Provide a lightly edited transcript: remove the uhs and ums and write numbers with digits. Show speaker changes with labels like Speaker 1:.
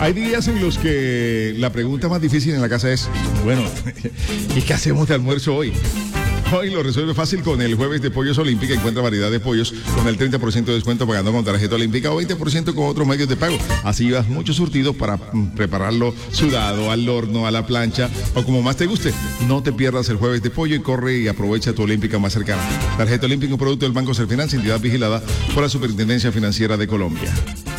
Speaker 1: Hay días en los que la pregunta más difícil en la casa es, bueno, ¿y qué hacemos de almuerzo hoy? Hoy lo resuelve fácil con el jueves de Pollos Olímpica. Encuentra variedad de pollos con el 30% de descuento pagando con tarjeta olímpica o 20% con otros medios de pago. Así llevas muchos surtidos para prepararlo sudado, al horno, a la plancha o como más te guste. No te pierdas el jueves de pollo y corre y aprovecha tu olímpica más cercana. Tarjeta olímpica, un producto del Banco Serfinanza, entidad vigilada por la Superintendencia Financiera de Colombia.